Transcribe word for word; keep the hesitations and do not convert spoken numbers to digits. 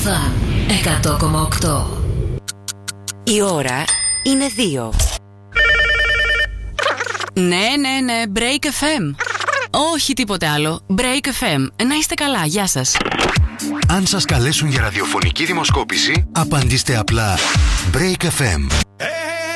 Φαν εκατό κόμμα οκτώ. Η ώρα είναι δύο. Ναι, ναι, ναι, Break εφ εμ. Όχι τίποτε άλλο. Break εφ εμ. Να είστε καλά, γεια σας. Αν σας καλέσουν για ραδιοφωνική δημοσκόπηση, απαντήστε απλά Break εφ εμ.